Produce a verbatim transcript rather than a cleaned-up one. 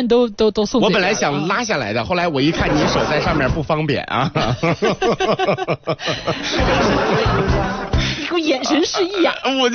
段都都都送。 我本来想拉下来的，后来我一看你手在上面不方便啊。 你给我眼神示意啊！ 我。